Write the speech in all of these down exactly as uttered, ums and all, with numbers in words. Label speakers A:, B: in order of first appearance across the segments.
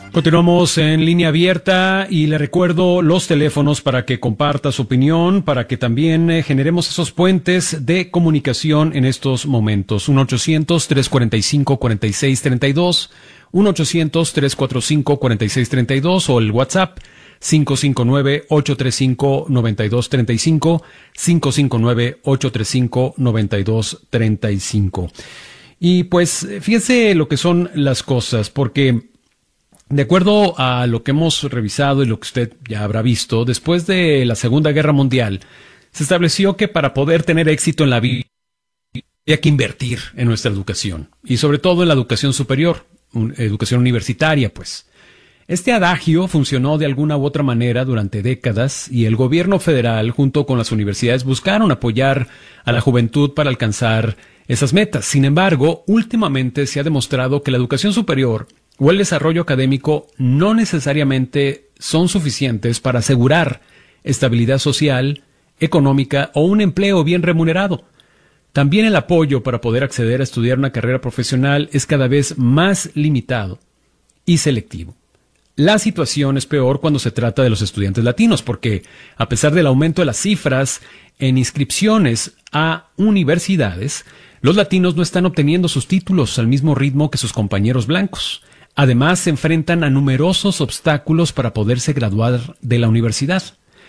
A: Continuamos en línea abierta y le recuerdo los teléfonos para que comparta su opinión, para que también eh, generemos esos puentes de comunicación en estos momentos. uno ochocientos, tres cuarenta y cinco, cuarenta y seis treinta y dos, uno ochocientos, tres cuarenta y cinco, cuarenta y seis treinta y dos o el WhatsApp cinco cinco nueve, ocho tres cinco, nueve dos tres cinco, cinco cinco nueve, ocho tres cinco, nueve dos tres cinco. Y pues fíjese lo que son las cosas, porque de acuerdo a lo que hemos revisado y lo que usted ya habrá visto, después de la Segunda Guerra Mundial, se estableció que para poder tener éxito en la vida había que invertir en nuestra educación, y sobre todo en la educación superior, educación universitaria, pues. Este adagio funcionó de alguna u otra manera durante décadas y el gobierno federal junto con las universidades buscaron apoyar a la juventud para alcanzar esas metas. Sin embargo, últimamente se ha demostrado que la educación superior o el desarrollo académico no necesariamente son suficientes para asegurar estabilidad social, económica o un empleo bien remunerado. También el apoyo para poder acceder a estudiar una carrera profesional es cada vez más limitado y selectivo. La situación es peor cuando se trata de los estudiantes latinos, porque a pesar del aumento de las cifras en inscripciones a universidades, los latinos no están obteniendo sus títulos al mismo ritmo que sus compañeros blancos. Además, se enfrentan a numerosos obstáculos para poderse graduar de la universidad.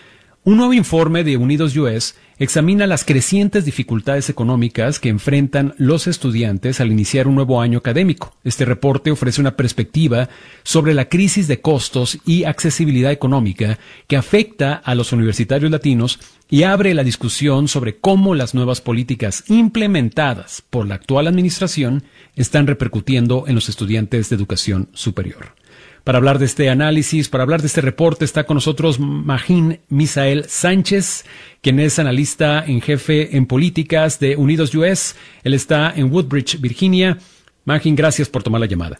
A: Un nuevo informe de Unidos U S examina las crecientes dificultades económicas que enfrentan los estudiantes al iniciar un nuevo año académico. Este reporte ofrece una perspectiva sobre la crisis de costos y accesibilidad económica que afecta a los universitarios latinos y abre la discusión sobre cómo las nuevas políticas implementadas por la actual administración están repercutiendo en los estudiantes de educación superior. Para hablar de este análisis, para hablar de este reporte, está con nosotros Magín Misael Sánchez, quien es analista en jefe en políticas de Unidos U S. Él está en Woodbridge, Virginia. Magín, gracias por tomar la llamada.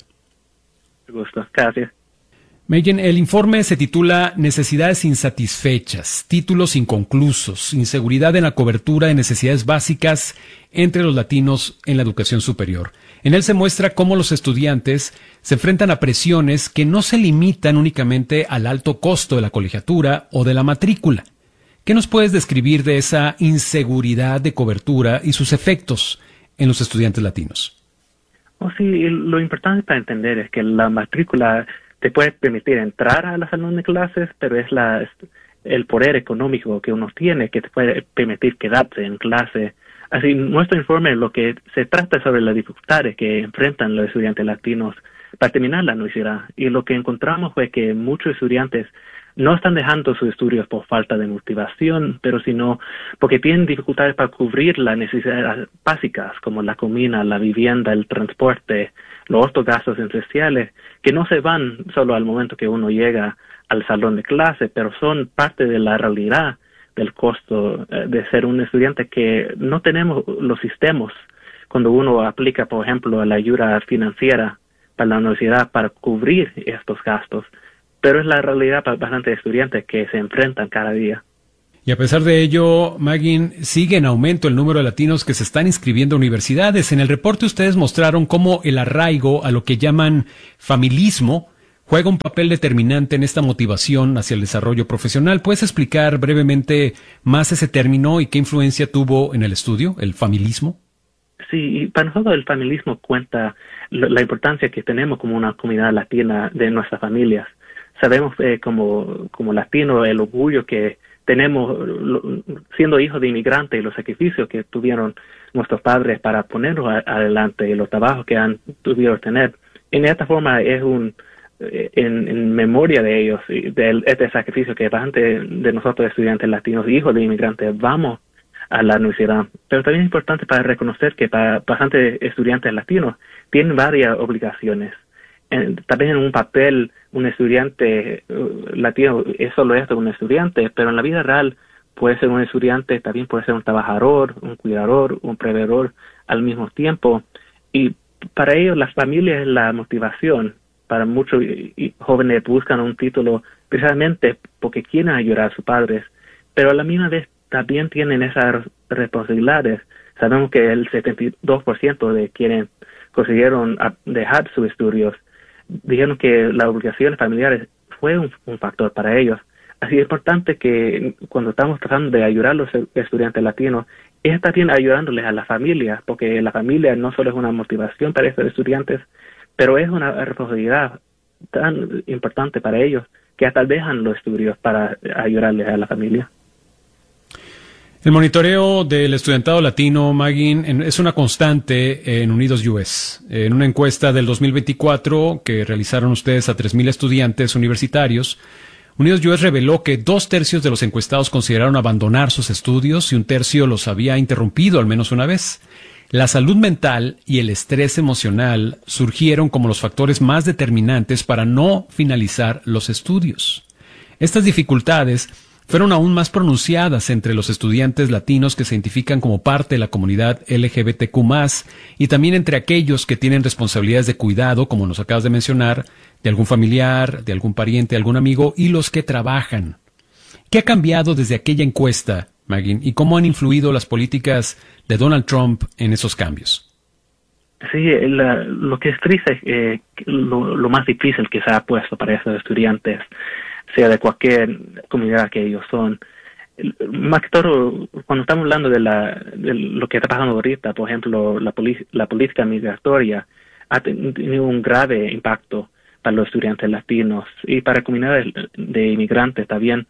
B: Me gusta, gracias.
A: Magín, el informe se titula Necesidades insatisfechas, títulos inconclusos, inseguridad en la cobertura de necesidades básicas entre los latinos en la educación superior. En él se muestra cómo los estudiantes se enfrentan a presiones que no se limitan únicamente al alto costo de la colegiatura o de la matrícula. ¿Qué nos puedes describir de esa inseguridad de cobertura y sus efectos en los estudiantes latinos?
B: Oh, sí, lo importante para entender es que la matrícula te puede permitir entrar a la salón de clases, pero es la el poder económico que uno tiene que te puede permitir quedarse en clase. Así, nuestro informe lo que se trata sobre las dificultades que enfrentan los estudiantes latinos para terminar la universidad. Y lo que encontramos fue que muchos estudiantes no están dejando sus estudios por falta de motivación, pero sino porque tienen dificultades para cubrir las necesidades básicas como la comida, la vivienda, el transporte, los otros gastos esenciales, que no se van solo al momento que uno llega al salón de clase, pero son parte de la realidad del costo eh, de ser un estudiante, que no tenemos los sistemas cuando uno aplica, por ejemplo, a la ayuda financiera para la universidad para cubrir estos gastos. Pero es la realidad para bastantes estudiantes que se enfrentan cada día.
A: Y a pesar de ello, Magín, sigue en aumento el número de latinos que se están inscribiendo a universidades. En el reporte ustedes mostraron cómo el arraigo a lo que llaman familismo juega un papel determinante en esta motivación hacia el desarrollo profesional. ¿Puedes explicar brevemente más ese término y qué influencia tuvo en el estudio, el familismo?
B: Sí, y para nosotros el familismo cuenta la importancia que tenemos como una comunidad latina de nuestras familias. Sabemos eh, como, como latinos el orgullo que tenemos lo, siendo hijos de inmigrantes y los sacrificios que tuvieron nuestros padres para ponernos a, adelante y los trabajos que han tuvieron que tener. En esta forma es un En, en memoria de ellos, de este sacrificio que bastante de nosotros estudiantes latinos, hijos de inmigrantes, vamos a la universidad. Pero también es importante para reconocer que para bastantes estudiantes latinos tienen varias obligaciones. En, también en un papel, un estudiante uh, latino es solo esto, un estudiante, pero en la vida real puede ser un estudiante, también puede ser un trabajador, un cuidador, un proveedor al mismo tiempo. Y para ellos la familia es la motivación. Para muchos jóvenes buscan un título precisamente porque quieren ayudar a sus padres, pero a la misma vez también tienen esas responsabilidades. Sabemos que el setenta y dos por ciento de quienes consiguieron dejar sus estudios dijeron que las obligaciones familiares fue un, un factor para ellos. Así es importante que cuando estamos tratando de ayudar a los estudiantes latinos, es también ayudándoles a la familia, porque la familia no solo es una motivación para estos estudiantes, pero es una responsabilidad tan importante para ellos que hasta dejan los estudios para ayudarles a la familia.
A: El monitoreo del estudiantado latino, Magin, es una constante en Unidos U S. En una encuesta del dos mil veinticuatro que realizaron ustedes a tres mil estudiantes universitarios, Unidos U S reveló que dos tercios de los encuestados consideraron abandonar sus estudios y un tercio los había interrumpido al menos una vez. La salud mental y el estrés emocional surgieron como los factores más determinantes para no finalizar los estudios. Estas dificultades fueron aún más pronunciadas entre los estudiantes latinos que se identifican como parte de la comunidad L G B T Q más, y también entre aquellos que tienen responsabilidades de cuidado, como nos acabas de mencionar, de algún familiar, de algún pariente, de algún amigo, y los que trabajan. ¿Qué ha cambiado desde aquella encuesta, Magin, y cómo han influido las políticas de Donald Trump en esos cambios?
B: Sí, la, lo que es triste es eh, lo, lo más difícil que se ha puesto para esos estudiantes, sea de cualquier comunidad que ellos son. Más que todo, cuando estamos hablando de, la, de lo que está pasando ahorita, por ejemplo, la, la política migratoria ha tenido un grave impacto para los estudiantes latinos y para comunidades de inmigrantes también,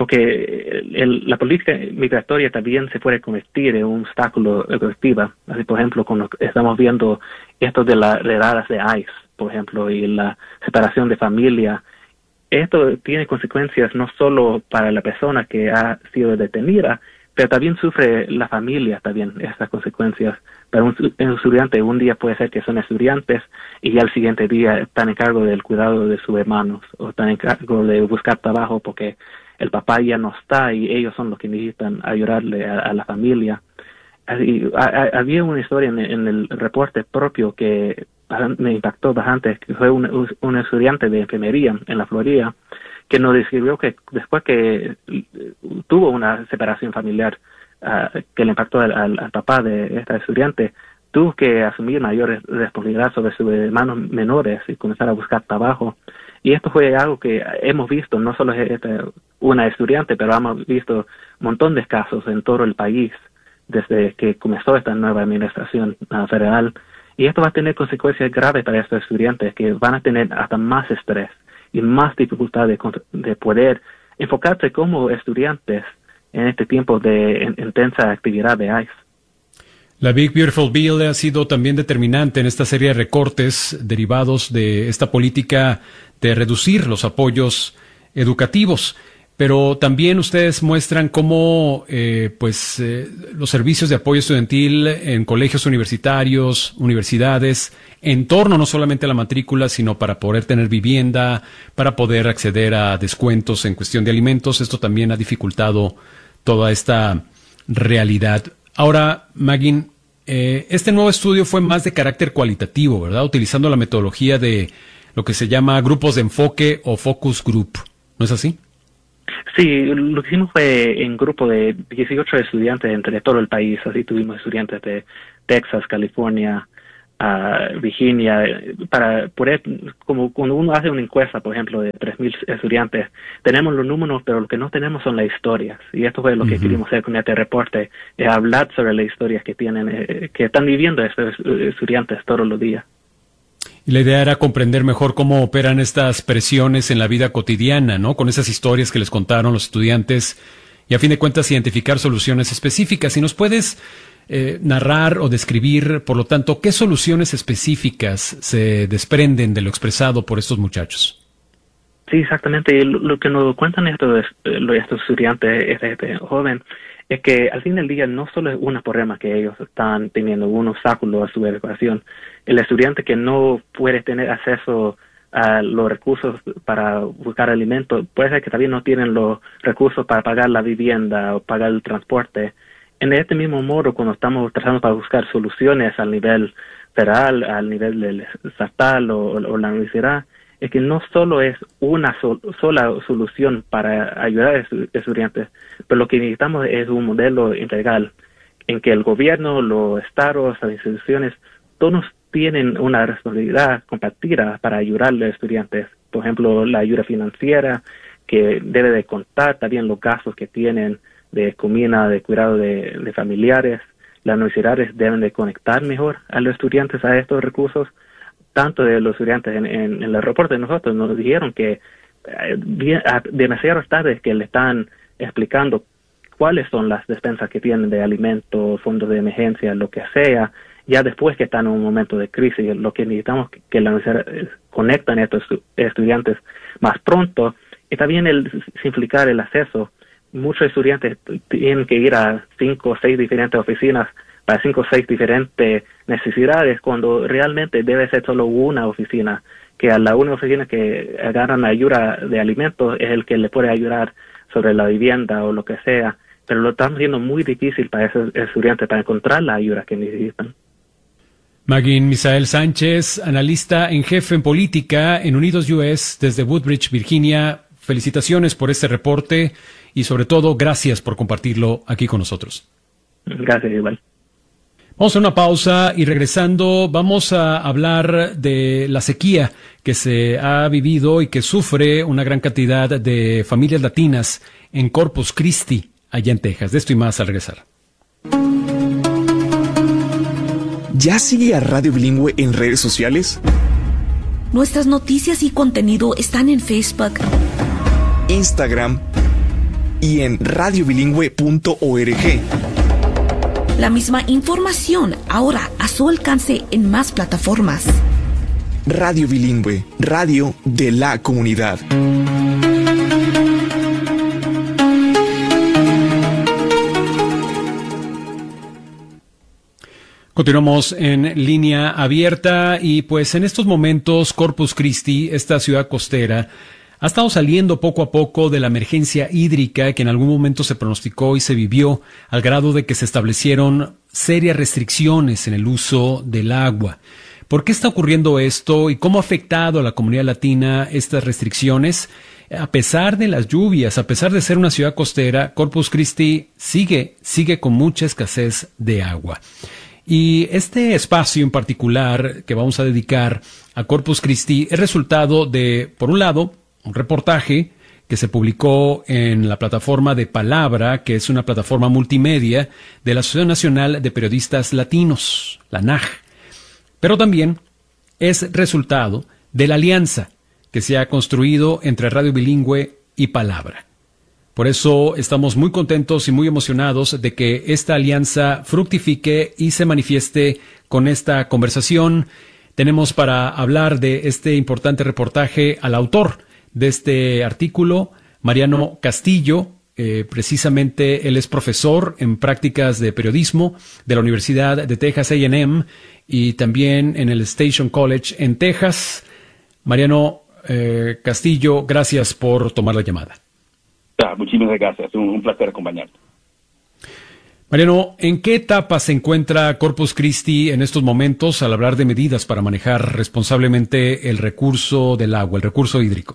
B: porque el, la política migratoria también se puede convertir en un obstáculo efectivo. Así, por ejemplo, cuando estamos viendo esto de las redadas de ICE, por ejemplo, y la separación de familia, esto tiene consecuencias no solo para la persona que ha sido detenida, pero también sufre la familia también estas consecuencias. Para un, un estudiante, un día puede ser que son estudiantes y al siguiente día están en cargo del cuidado de sus hermanos o están en cargo de buscar trabajo porque el papá ya no está y ellos son los que necesitan ayudarle a, a la familia. Así, a, a, había una historia en, en el reporte propio que me impactó bastante, que fue un, un estudiante de enfermería en la Florida que nos describió que después que tuvo una separación familiar uh, que le impactó al, al, al papá de esta estudiante, tuvo que asumir mayor responsabilidad sobre sus hermanos menores y comenzar a buscar trabajo. Y esto fue algo que hemos visto, no solo es una estudiante, pero hemos visto un montón de casos en todo el país desde que comenzó esta nueva administración uh, federal. Y esto va a tener consecuencias graves para estos estudiantes que van a tener hasta más estrés y más dificultad de, de poder enfocarse como estudiantes en este tiempo de en, intensa actividad de ICE.
A: La Big Beautiful Bill ha sido también determinante en esta serie de recortes derivados de esta política de reducir los apoyos educativos. Pero también ustedes muestran cómo eh, pues, eh, los servicios de apoyo estudiantil en colegios universitarios, universidades, en torno no solamente a la matrícula, sino para poder tener vivienda, para poder acceder a descuentos en cuestión de alimentos. Esto también ha dificultado toda esta realidad. Ahora, Magin, eh, este nuevo estudio fue más de carácter cualitativo, ¿verdad? Utilizando la metodología de lo que se llama grupos de enfoque o focus group. ¿No es así?
B: Sí, lo que hicimos fue en grupo de dieciocho estudiantes entre todo el país. Así tuvimos estudiantes de Texas, California, uh, Virginia, para poder, como cuando uno hace una encuesta, por ejemplo, de tres mil estudiantes, tenemos los números, pero lo que no tenemos son las historias. Y esto fue lo que uh-huh. queríamos hacer con este reporte, es hablar sobre las historias que tienen, eh, que están viviendo estos estudiantes todos los días.
A: Y la idea era comprender mejor cómo operan estas presiones en la vida cotidiana, ¿no? Con esas historias que les contaron los estudiantes y a fin de cuentas identificar soluciones específicas. Si nos puedes eh, narrar o describir, por lo tanto, ¿qué soluciones específicas se desprenden de lo expresado por estos muchachos?
B: Sí, exactamente. Lo, lo que nos cuentan estos, estos estudiantes, este, este joven, es que al fin del día no solo es un problema que ellos están teniendo, un obstáculo a su educación. El estudiante que no puede tener acceso a los recursos para buscar alimentos, puede ser que también no tienen los recursos para pagar la vivienda o pagar el transporte. En este mismo modo, cuando estamos tratando para buscar soluciones al nivel federal, al nivel del estatal o, o la universidad, es que no solo es una sol, sola solución para ayudar a los estudiantes, pero lo que necesitamos es un modelo integral en que el gobierno, los estados, las instituciones, todos tienen una responsabilidad compartida para ayudar a los estudiantes. Por ejemplo, la ayuda financiera, que debe de contar también los gastos que tienen de comida, de cuidado de, de familiares. Las universidades deben de conectar mejor a los estudiantes a estos recursos. Tanto de los estudiantes en, en, en el reporte de nosotros nos dijeron que eh, bien, a, demasiado tarde que le están explicando cuáles son las despensas que tienen de alimentos, fondos de emergencia, lo que sea, ya después que están en un momento de crisis. Lo que necesitamos que, que la universidad conecten a estos estu- estudiantes más pronto, y también el simplificar el acceso. Muchos estudiantes tienen que ir a cinco o seis diferentes oficinas para cinco o seis diferentes necesidades, cuando realmente debe ser solo una oficina, que a la única oficina que agarran ayuda de alimentos es el que le puede ayudar sobre la vivienda o lo que sea, pero lo están haciendo muy difícil para esos estudiantes para encontrar la ayuda que necesitan.
A: Magin Misael Sánchez, analista en jefe en política en Unidos U S desde Woodbridge, Virginia. Felicitaciones por este reporte y sobre todo gracias por compartirlo aquí con nosotros.
B: Gracias, igual.
A: Vamos a una pausa y regresando vamos a hablar de la sequía que se ha vivido y que sufre una gran cantidad de familias latinas en Corpus Christi, allá en Texas. De esto y más al regresar.
C: ¿Ya sigue a Radio Bilingüe en redes sociales?
D: Nuestras noticias y contenido están en Facebook,
C: Instagram y en radio bilingüe punto org.
D: La misma información ahora a su alcance en más plataformas.
C: Radio Bilingüe, radio de la comunidad.
A: Continuamos en línea abierta y pues en estos momentos Corpus Christi, esta ciudad costera, ha estado saliendo poco a poco de la emergencia hídrica que en algún momento se pronosticó y se vivió al grado de que se establecieron serias restricciones en el uso del agua. ¿Por qué está ocurriendo esto y cómo ha afectado a la comunidad latina estas restricciones? A pesar de las lluvias, a pesar de ser una ciudad costera, Corpus Christi sigue, sigue con mucha escasez de agua. Y este espacio en particular que vamos a dedicar a Corpus Christi es resultado de, por un lado, un reportaje que se publicó en la plataforma de Palabra, que es una plataforma multimedia de la Asociación Nacional de Periodistas Latinos, la N A J. Pero también es resultado de la alianza que se ha construido entre Radio Bilingüe y Palabra. Por eso estamos muy contentos y muy emocionados de que esta alianza fructifique y se manifieste con esta conversación. Tenemos para hablar de este importante reportaje al autor de este artículo, Mariano Castillo. Eh, precisamente él es profesor en prácticas de periodismo de la Universidad de Texas A and M y también en el Station College en Texas. Mariano eh, Castillo, gracias por tomar la llamada.
E: Ah, muchísimas gracias, un, un placer acompañarte.
A: Mariano, ¿en qué etapa se encuentra Corpus Christi en estos momentos al hablar de medidas para manejar responsablemente el recurso del agua, el recurso hídrico?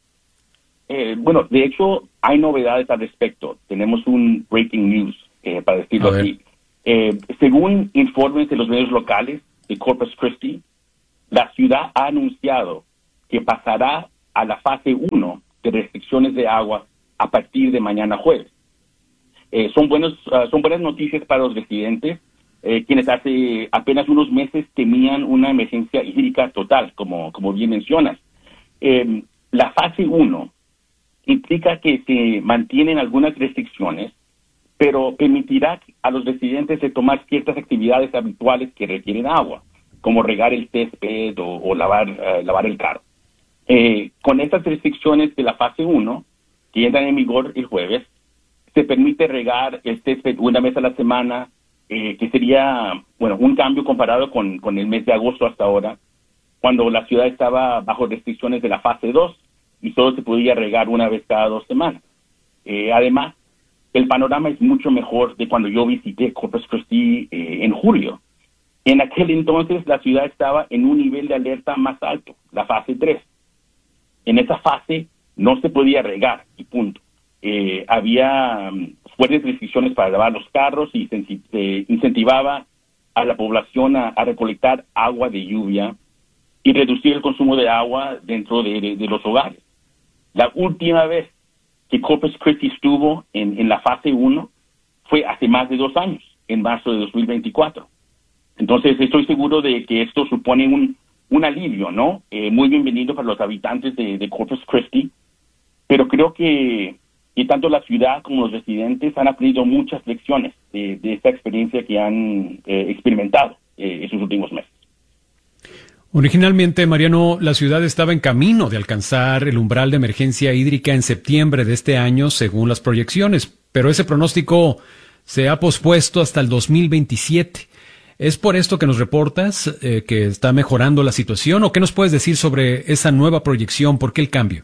E: Eh, bueno, de hecho, hay novedades al respecto. Tenemos un breaking news, eh, para decirlo así. Eh, según informes de los medios locales de Corpus Christi, la ciudad ha anunciado que pasará a la fase uno de restricciones de agua a partir de mañana jueves. Eh, son, buenos, uh, son buenas noticias para los residentes, eh, quienes hace apenas unos meses temían una emergencia hídrica total, como, como bien mencionas. Eh, la fase uno implica que se mantienen algunas restricciones, pero permitirá a los residentes de tomar ciertas actividades habituales que requieren agua, como regar el césped o, o lavar, uh, lavar el carro. Eh, con estas restricciones de la fase uno, que entran en vigor el jueves, se permite regar el césped una vez a la semana, eh, que sería, bueno, un cambio comparado con, con el mes de agosto hasta ahora, cuando la ciudad estaba bajo restricciones de la fase dos y solo se podía regar una vez cada dos semanas. Eh, además, el panorama es mucho mejor de cuando yo visité Corpus Christi eh, en julio. En aquel entonces la ciudad estaba en un nivel de alerta más alto, la fase tres. En esa fase no se podía regar y punto. Eh, había um, fuertes restricciones para lavar los carros y se, se incentivaba a la población a, a recolectar agua de lluvia y reducir el consumo de agua dentro de, de, de los hogares. La última vez que Corpus Christi estuvo en, en la fase uno fue hace más de dos años, en marzo de dos mil veinticuatro. Entonces, estoy seguro de que esto supone un, un alivio, ¿no? Eh, muy bienvenido para los habitantes de, de Corpus Christi, pero creo que, que tanto la ciudad como los residentes han aprendido muchas lecciones de, de esta experiencia que han eh, experimentado eh, estos últimos meses.
A: Originalmente, Mariano, la ciudad estaba en camino de alcanzar el umbral de emergencia hídrica en septiembre de este año, según las proyecciones, pero ese pronóstico se ha pospuesto hasta el dos mil veintisiete. ¿Es por esto que nos reportas eh, que está mejorando la situación? ¿O qué nos puedes decir sobre esa nueva proyección? ¿Por qué el cambio?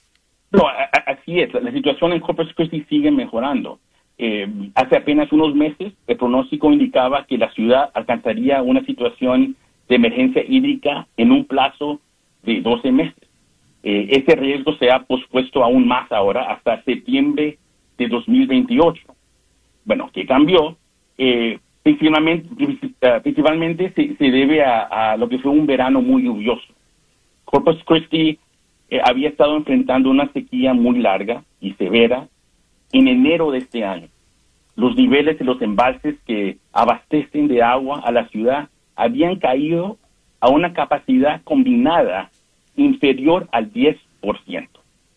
E: No, a, a, así es. La situación en Corpus Christi sigue mejorando. Eh, hace apenas unos meses, el pronóstico indicaba que la ciudad alcanzaría una situación de emergencia hídrica en un plazo de doce meses. Eh, ese riesgo se ha pospuesto aún más ahora hasta septiembre de dos mil veintiocho. Bueno, ¿qué cambió? Eh, principalmente principalmente se, se debe a, a lo que fue un verano muy lluvioso. Corpus Christi eh, había estado enfrentando una sequía muy larga y severa en enero de este año. Los niveles de los embalses que abastecen de agua a la ciudad habían caído a una capacidad combinada inferior al diez por ciento.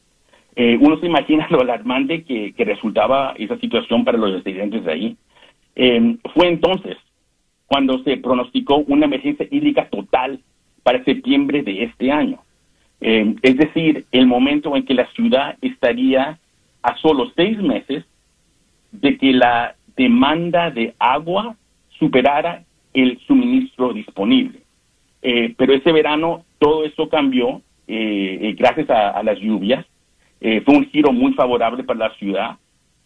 E: Eh, uno se imagina lo alarmante que, que resultaba esa situación para los residentes de ahí. Eh, fue entonces cuando se pronosticó una emergencia hídrica total para septiembre de este año. Eh, es decir, el momento en que la ciudad estaría a solo seis meses de que la demanda de agua superara el suministro disponible. Eh, pero ese verano todo eso cambió eh, eh, gracias a, a las lluvias. Eh, fue un giro muy favorable para la ciudad.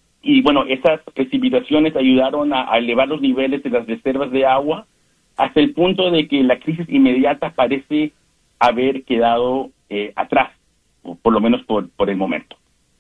E: Y bueno, esas precipitaciones ayudaron a, a elevar los niveles de las reservas de agua hasta el punto de que la crisis inmediata parece haber quedado eh, atrás, por, por lo menos por, por el momento.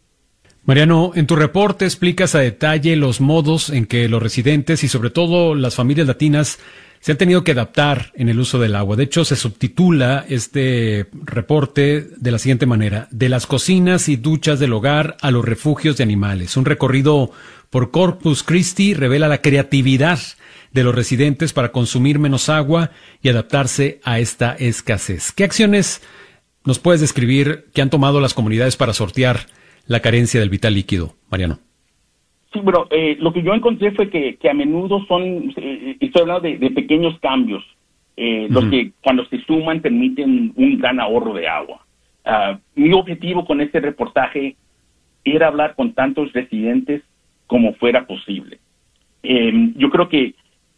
A: Mariano, en tu reporte explicas a detalle los modos en que los residentes y sobre todo las familias latinas se han tenido que adaptar en el uso del agua. De hecho, se subtitula este reporte de la siguiente manera: de las cocinas y duchas del hogar a los refugios de animales. Un recorrido por Corpus Christi revela la creatividad de los residentes para consumir menos agua y adaptarse a esta escasez. ¿Qué acciones nos puedes describir que han tomado las comunidades para sortear la carencia del vital líquido, Mariano?
E: Sí, bueno, eh, lo que yo encontré fue que, que a menudo son, eh, estoy hablando de, de pequeños cambios, eh, uh-huh. los que cuando se suman permiten un gran ahorro de agua. Uh, mi objetivo con este reportaje era hablar con tantos residentes como fuera posible. Eh, yo creo que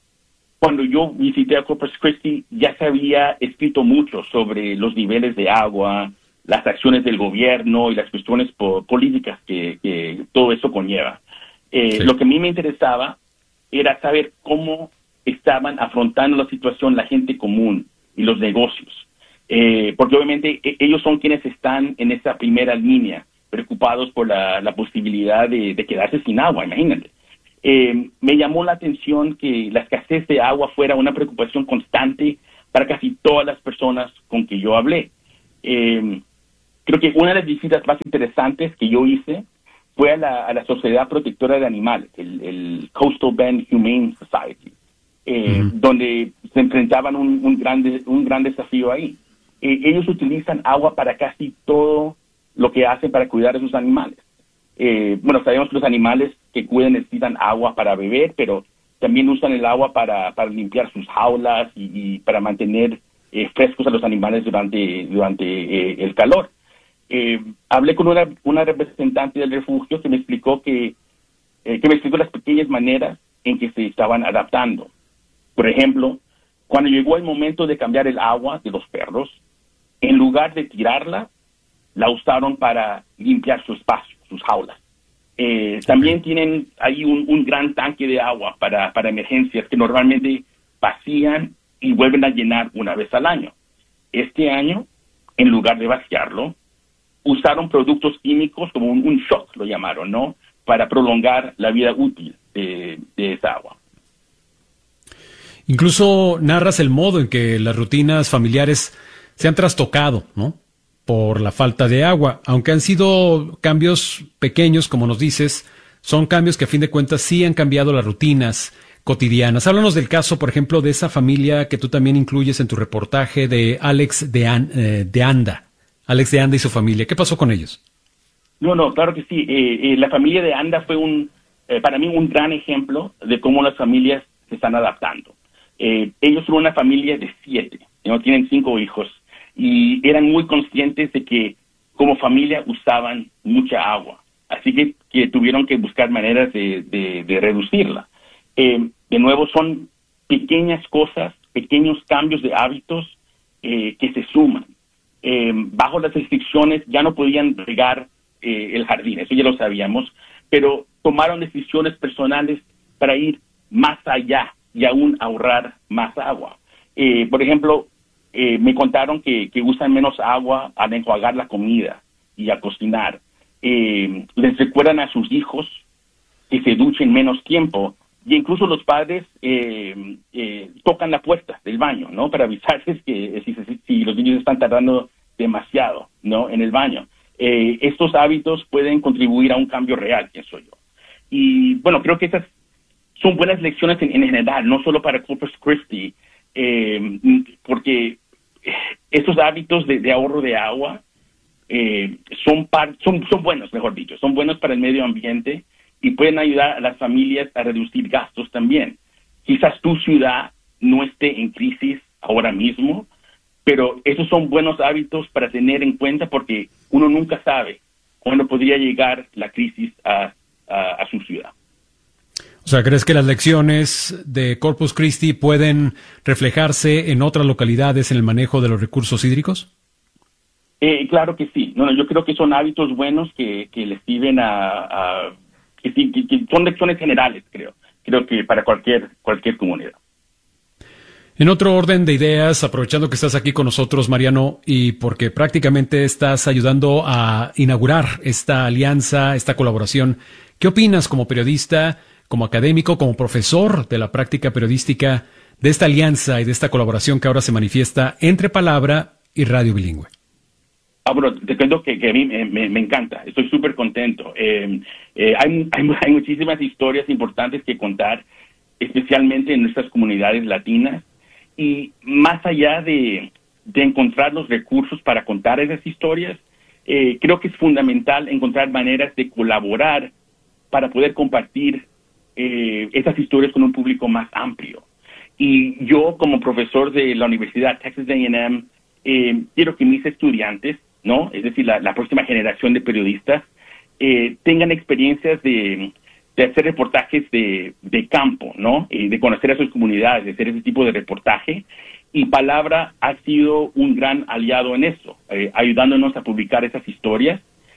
E: cuando yo visité a Corpus Christi ya se había escrito mucho sobre los niveles de agua, las acciones del gobierno y las cuestiones po- políticas que, que todo eso conlleva. Eh, sí. Lo que a mí me interesaba era saber cómo estaban afrontando la situación la gente común y los negocios. Eh, porque obviamente e- ellos son quienes están en esa primera línea, preocupados por la, la posibilidad de, de quedarse sin agua, imagínate. Eh, me llamó la atención que la escasez de agua fuera una preocupación constante para casi todas las personas con que yo hablé. Eh, creo que una de las visitas más interesantes que yo hice fue a la, a la Sociedad Protectora de Animales, el, el Coastal Bend Humane Society, eh, uh-huh. donde se enfrentaban un, un, gran, un gran desafío ahí. Eh, ellos utilizan agua para casi todo lo que hacen para cuidar a sus animales. Eh, bueno, sabemos que los animales que cuidan necesitan agua para beber, pero también usan el agua para, para limpiar sus jaulas y, y para mantener eh, frescos a los animales durante, durante eh, el calor. Eh, hablé con una, una representante del refugio que me explicó que, eh, que me explicó las pequeñas maneras en que se estaban adaptando. Por ejemplo, cuando llegó el momento de cambiar el agua de los perros, en lugar de tirarla, la usaron para limpiar su espacio, sus jaulas. Eh, también tienen ahí un, un gran tanque de agua para, para emergencias que normalmente vacían y vuelven a llenar una vez al año. Este año, en lugar de vaciarlo, usaron productos químicos como un, un shock, lo llamaron, ¿no? Para prolongar la vida útil de, de esa agua.
A: Incluso narras el modo en que las rutinas familiares se han trastocado, ¿no? Por la falta de agua. Aunque han sido cambios pequeños, como nos dices, son cambios que a fin de cuentas sí han cambiado las rutinas cotidianas. Háblanos del caso, por ejemplo, de esa familia que tú también incluyes en tu reportaje de Alex de, An, eh, de Anda. Alex de Anda y su familia. ¿Qué pasó con ellos?
E: No, no, claro que sí. Eh, eh, la familia de Anda fue un, eh, para mí, un gran ejemplo de cómo las familias se están adaptando. Eh, ellos son una familia de siete, ¿no? Tienen cinco hijos y eran muy conscientes de que como familia usaban mucha agua. Así que, que tuvieron que buscar maneras de, de, de reducirla. Eh, de nuevo, son pequeñas cosas, pequeños cambios de hábitos eh, que se suman. Eh, bajo las restricciones ya no podían regar eh, el jardín, eso ya lo sabíamos, pero tomaron decisiones personales para ir más allá y aún ahorrar más agua. Eh, por ejemplo, eh, me contaron que, que usan menos agua al enjuagar la comida y a cocinar. Eh, les recuerdan a sus hijos que se duchen menos tiempo. Y incluso los padres eh, eh, tocan la puerta del baño, ¿no? Para avisarles que si, si, si los niños están tardando demasiado, ¿no? En el baño. Eh, estos hábitos pueden contribuir a un cambio real, pienso yo. Y bueno, creo que esas son buenas lecciones en, en general, no solo para Corpus Christi, eh, porque estos hábitos de, de ahorro de agua eh, son, par, son, son buenos, mejor dicho, son buenos para el medio ambiente y pueden ayudar a las familias a reducir gastos también. Quizás tu ciudad no esté en crisis ahora mismo, pero esos son buenos hábitos para tener en cuenta porque uno nunca sabe cuándo podría llegar la crisis a, a, a su ciudad.
A: O sea, ¿crees que las lecciones de Corpus Christi pueden reflejarse en otras localidades en el manejo de los recursos hídricos?
E: Eh, claro que sí. No, no, yo creo que son hábitos buenos que, que les sirven a... a Que, que, que son lecciones generales, creo. Creo que para cualquier cualquier comunidad.
A: En otro orden de ideas, aprovechando que estás aquí con nosotros, Mariano, y porque prácticamente estás ayudando a inaugurar esta alianza, esta colaboración, ¿qué opinas como periodista, como académico, como profesor de la práctica periodística de esta alianza y de esta colaboración que ahora se manifiesta entre Palabra y Radio Bilingüe?
E: Ah, bueno, te cuento que, que a mí me, me, me encanta, estoy súper contento. Eh, eh, hay, hay, hay muchísimas historias importantes que contar, especialmente en nuestras comunidades latinas, y más allá de, de encontrar los recursos para contar esas historias, eh, creo que es fundamental encontrar maneras de colaborar para poder compartir eh, esas historias con un público más amplio. Y yo, como profesor de la Universidad Texas A and M, eh, quiero que mis estudiantes, ¿no? Es decir, la, la próxima generación de periodistas, eh, tengan experiencias de, de hacer reportajes de, de campo, ¿no? Eh, de conocer a sus comunidades, de hacer ese tipo de reportaje. Y Palabra ha sido un gran aliado en eso, eh, ayudándonos a publicar esas historias.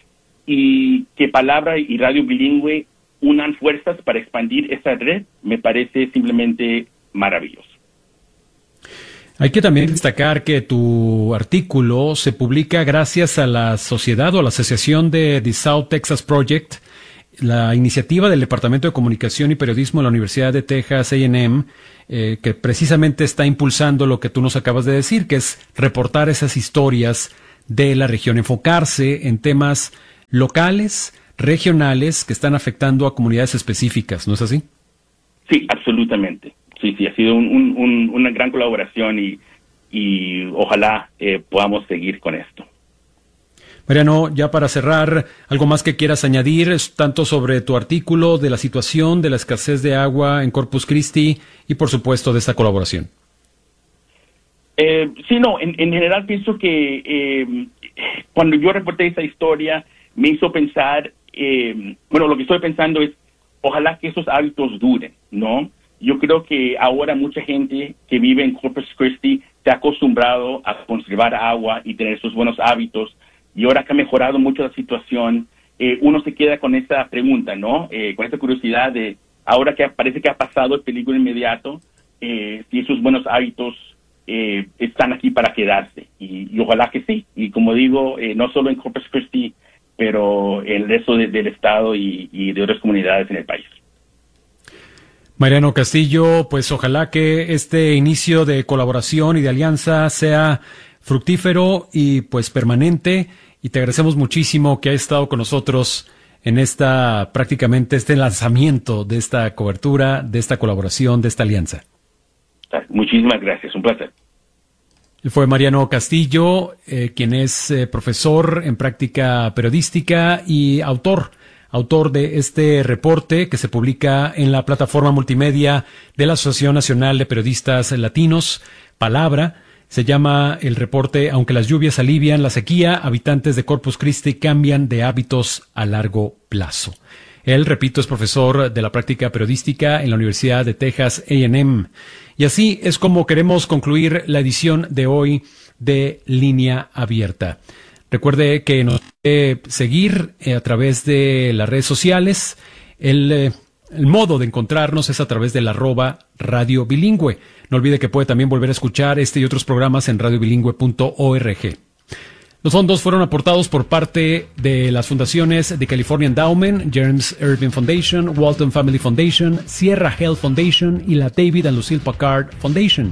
E: Y que Palabra y Radio Bilingüe unan fuerzas para expandir esa red, me parece simplemente maravilloso.
A: Hay que también destacar que tu artículo se publica gracias a la sociedad o a la asociación de The South Texas Project, la iniciativa del Departamento de Comunicación y Periodismo de la Universidad de Texas A and M, eh, que precisamente está impulsando lo que tú nos acabas de decir, que es reportar esas historias de la región, enfocarse en temas locales, regionales, que están afectando a comunidades específicas, ¿no es así?
E: Sí, absolutamente. Sí, sí, ha sido un, un, un, una gran colaboración y, y ojalá eh, podamos seguir con esto.
A: Mariano, ya para cerrar, ¿algo más que quieras añadir, tanto sobre tu artículo, de la situación, de la escasez de agua en Corpus Christi y, por supuesto, de esta colaboración?
E: Eh, sí, no, en, en general pienso que eh, cuando yo reporté esta historia me hizo pensar, eh, bueno, lo que estoy pensando es, ojalá que esos hábitos duren, ¿no? Yo creo que ahora mucha gente que vive en Corpus Christi se ha acostumbrado a conservar agua y tener esos buenos hábitos, y ahora que ha mejorado mucho la situación, eh, uno se queda con esa pregunta, ¿no? Eh, con esa curiosidad de, ahora que parece que ha pasado el peligro inmediato, eh, si esos buenos hábitos eh, están aquí para quedarse, y, y ojalá que sí. Y como digo, eh, no solo en Corpus Christi, pero en el resto de, del estado y, y de otras comunidades en el país.
A: Mariano Castillo, pues ojalá que este inicio de colaboración y de alianza sea fructífero y pues permanente, y te agradecemos muchísimo que hayas estado con nosotros en esta, prácticamente este lanzamiento de esta cobertura, de esta colaboración, de esta alianza.
E: Muchísimas gracias, un placer.
A: Fue Mariano Castillo, eh, quien es eh, profesor en práctica periodística y autor autor de este reporte que se publica en la plataforma multimedia de la Asociación Nacional de Periodistas Latinos, Palabra. Se llama el reporte Aunque las lluvias alivian la sequía, habitantes de Corpus Christi cambian de hábitos a largo plazo. Él, repito, es profesor de la práctica periodística en la Universidad de Texas A and M. Y así es como queremos concluir la edición de hoy de Línea Abierta. Recuerde que nos puede seguir a través de las redes sociales. El, eh, el modo de encontrarnos es a través del arroba Radio Bilingüe. No olvide que puede también volver a escuchar este y otros programas en radio bilingüe punto org. Los fondos fueron aportados por parte de las fundaciones de California Endowment, James Irving Foundation, Walton Family Foundation, Sierra Health Foundation y la David and Lucille Packard Foundation.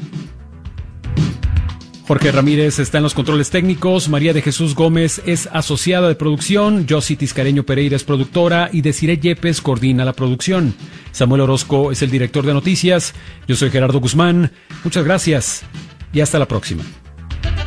A: Jorge Ramírez está en los controles técnicos, María de Jesús Gómez es asociada de producción, Josie Tiscareño Pereira es productora y Desiree Yepes coordina la producción. Samuel Orozco es el director de noticias, yo soy Gerardo Guzmán, muchas gracias y hasta la próxima.